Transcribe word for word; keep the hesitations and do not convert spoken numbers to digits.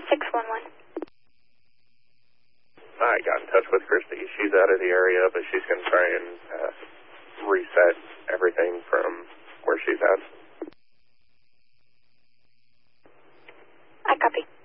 six one one. I got in touch with Christy. She's out of the area, but she's going to try and uh, reset